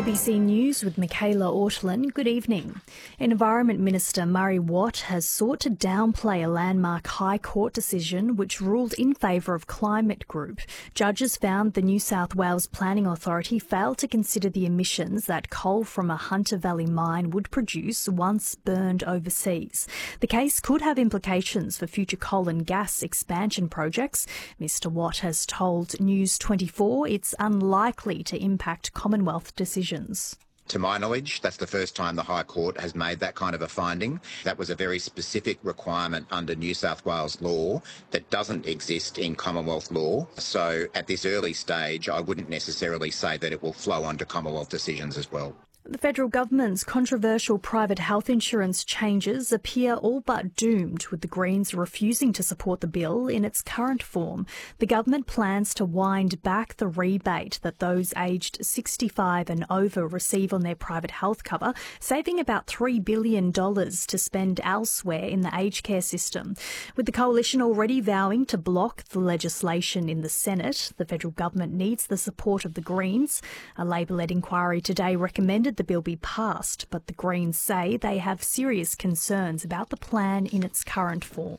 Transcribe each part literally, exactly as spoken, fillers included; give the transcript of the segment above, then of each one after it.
A B C News with Michaela Ortlin. Good evening. Environment Minister Murray Watt has sought to downplay a landmark High Court decision which ruled in favour of Climate Group. Judges found the New South Wales Planning Authority failed to consider the emissions that coal from a Hunter Valley mine would produce once burned overseas. The case could have implications for future coal and gas expansion projects. Mister Watt has told News twenty-four it's unlikely to impact Commonwealth decisions. To my knowledge, that's the first time the High Court has made that kind of a finding. That was a very specific requirement under New South Wales law that doesn't exist in Commonwealth law. So at this early stage, I wouldn't necessarily say that it will flow onto Commonwealth decisions as well. The federal government's controversial private health insurance changes appear all but doomed, with the Greens refusing to support the bill in its current form. The government plans to wind back the rebate that those aged sixty-five and over receive on their private health cover, saving about three billion dollars to spend elsewhere in the aged care system. With the coalition already vowing to block the legislation in the Senate, the federal government needs the support of the Greens. A Labor-led inquiry today recommended the bill be passed, but the Greens say they have serious concerns about the plan in its current form.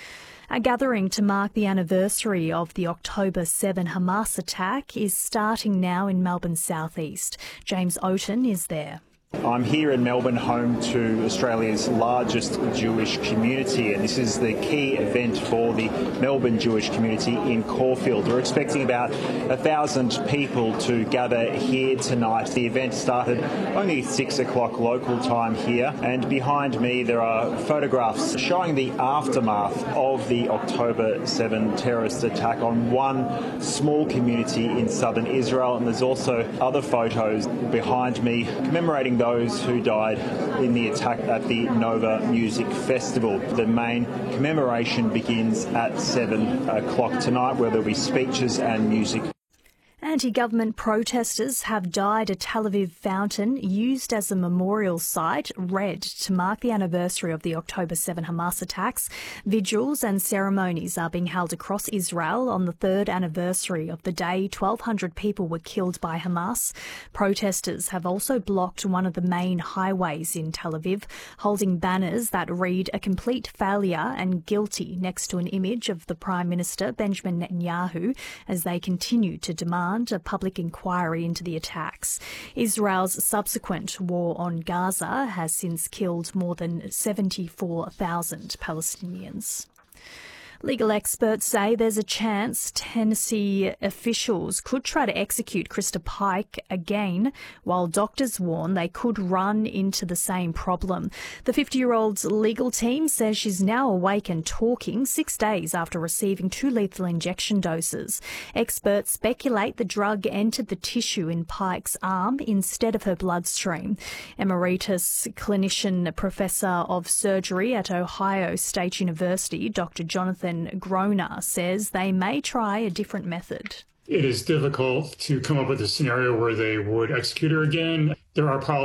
A gathering to mark the anniversary of the October seventh Hamas attack is starting now in Melbourne's southeast. James Oaten is there. I'm here in Melbourne, home to Australia's largest Jewish community, and this is the key event for the Melbourne Jewish community in Caulfield. We're expecting about a thousand people to gather here tonight. The event started only six o'clock local time here, and behind me there are photographs showing the aftermath of the October seventh terrorist attack on one small community in southern Israel, and there's also other photos behind me commemorating those who died in the attack at the Nova Music Festival. The main commemoration begins at seven o'clock tonight, where there'll be speeches and music. Anti-government protesters have dyed a Tel Aviv fountain used as a memorial site red to mark the anniversary of the October seventh Hamas attacks. Vigils and ceremonies are being held across Israel on the third anniversary of the day twelve hundred people were killed by Hamas. Protesters have also blocked one of the main highways in Tel Aviv, holding banners that read "A complete failure" and "Guilty" next to an image of the Prime Minister Benjamin Netanyahu as they continue to demand a public inquiry into the attacks. Israel's subsequent war on Gaza has since killed more than seventy-four thousand Palestinians. Legal experts say there's a chance Tennessee officials could try to execute Krista Pike again, while doctors warn they could run into the same problem. The fifty-year-old's legal team says she's now awake and talking six days after receiving two lethal injection doses. Experts speculate the drug entered the tissue in Pike's arm instead of her bloodstream. Emeritus clinician professor of surgery at Ohio State University, Doctor Jonathan Groner, says they may try a different method. It is difficult to come up with a scenario where they would execute her again. There are